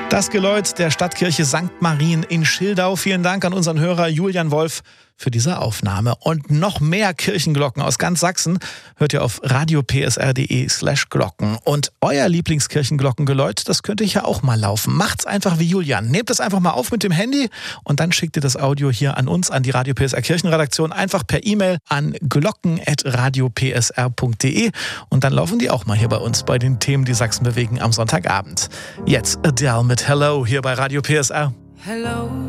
Das Geläut der Stadtkirche St. Marien in Schildau. Vielen Dank an unseren Hörer Julian Wolf für diese Aufnahme. Und noch mehr Kirchenglocken aus ganz Sachsen hört ihr auf radiopsr.de/Glocken. Und euer Lieblingskirchenglockengeläut, das könnte ja auch mal laufen. Macht's einfach wie Julian. Nehmt es einfach mal auf mit dem Handy und dann schickt ihr das Audio hier an uns, an die Radio PSR Kirchenredaktion, einfach per E-Mail an glocken@radiopsr.de und dann laufen die auch mal hier bei uns bei den Themen, die Sachsen bewegen am Sonntagabend. Jetzt Adele mit Hello hier bei Radio PSR. Hello.